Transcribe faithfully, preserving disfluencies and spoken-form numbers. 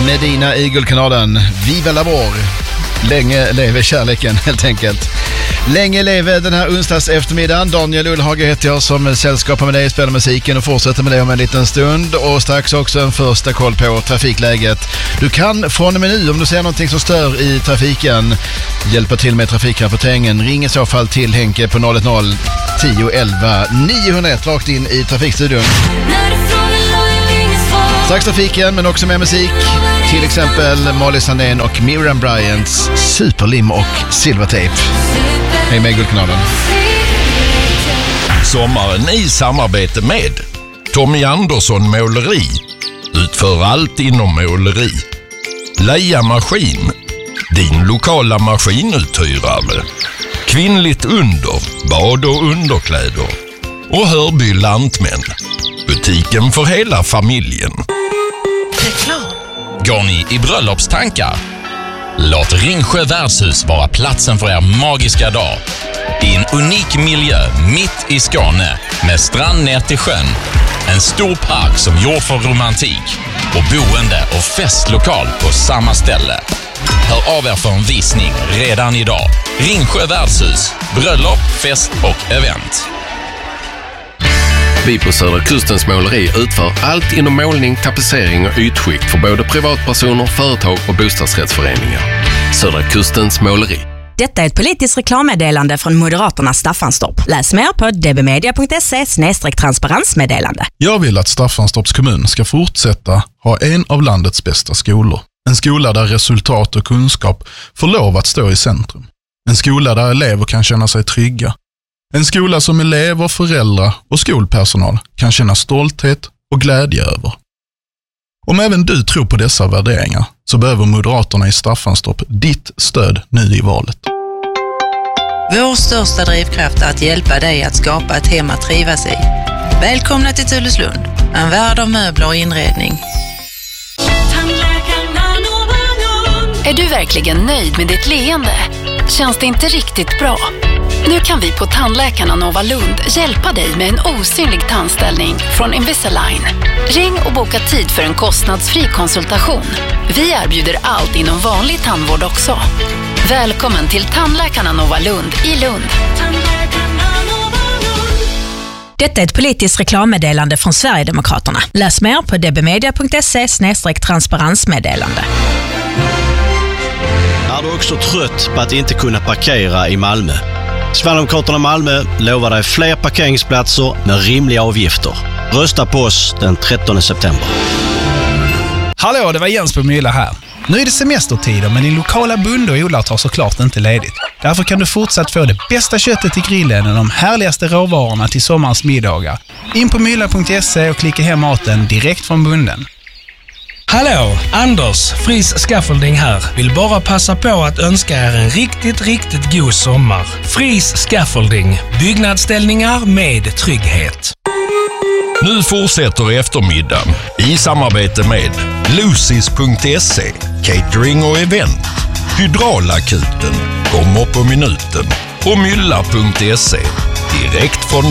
Medina i Guldkanalen. Viva la vår. Länge lever kärleken helt enkelt. Länge lever den här onsdags eftermiddagen. Daniel Ullhage heter jag som sällskapar med dig, spelar musiken och fortsätter med det om en liten stund. Och strax också en första koll på trafikläget. Du kan från och med nu, om du ser någonting som stör i trafiken, hjälpa till med trafikrapporteringen. Ring i så fall till Henke på noll ett noll tio elva niohundraett rakt in i trafikstudion. Strax trafiken men också med musik. Till exempel Molly Sandén och Miriam Bryants Superlim och Silvertape. Hej med Guldkanalen. Sommaren i samarbete med Tommy Andersson Måleri. Utför allt inom måleri. Leia Maskin. Din lokala maskinuthyrare. Kvinnligt under. Bad och underkläder. Och Hörby Lantmän. Butiken för hela familjen. Reklam. Går ni i bröllopstankar? Låt Ringsjö värdshus vara platsen för er magiska dag. I en unik miljö mitt i Skåne med strand ner till sjön. En stor park som gjord för romantik och boende och festlokal på samma ställe. Hör av er för en visning redan idag. Ringsjö värdshus, bröllop, fest och event. Vi på Södra Kustens Måleri utför allt inom målning, tapetsering och ytskikt för både privatpersoner, företag och bostadsrättsföreningar. Södra Kustens Måleri. Detta är ett politiskt reklammeddelande från Moderaternas Staffanstorp. Läs mer på d b media punkt se slash transparensmeddelande. Jag vill att Staffanstorps kommun ska fortsätta ha en av landets bästa skolor. En skola där resultat och kunskap får lov att stå i centrum. En skola där elever kan känna sig trygga. En skola som elever, föräldrar och skolpersonal kan känna stolthet och glädje över. Om även du tror på dessa värderingar så behöver Moderaterna i Staffanstorp ditt stöd nu i valet. Vår största drivkraft är att hjälpa dig att skapa ett hem att trivas i. Välkomna till Tuleslund, en värld av möbler och inredning. Är du verkligen nöjd med ditt leende? Känns det inte riktigt bra? Nu kan vi på Tandläkarna Nova Lund hjälpa dig med en osynlig tandställning från Invisalign. Ring och boka tid för en kostnadsfri konsultation. Vi erbjuder allt inom vanlig tandvård också. Välkommen till Tandläkarna Nova Lund i Lund. Detta är ett politiskt reklammeddelande från Sverigedemokraterna. Läs mer på d b media punkt se slash transparensmeddelande. Är du också trött på att inte kunna parkera i Malmö? Sverigedemokraterna Malmö lovar dig fler parkeringsplatser med rimliga avgifter. Rösta på oss den trettonde september. Hallå, det var Jens på Mylla här. Nu är det semestertider men din lokala bonde och odlare tar såklart inte ledigt. Därför kan du fortsatt få det bästa köttet till grillen och de härligaste råvarorna till sommarens middagar. In på mylla punkt se och klicka hem maten direkt från bonden. Hallå, Anders, Fris Scaffolding här. Vill bara passa på att önska er en riktigt, riktigt god sommar. Fris Scaffolding, byggnadsställningar med trygghet. Nu fortsätter eftermiddagen i samarbete med Lucis punkt se, catering och event, Hydraulakuten, kommer på minuten och Mylla punkt se, direkt från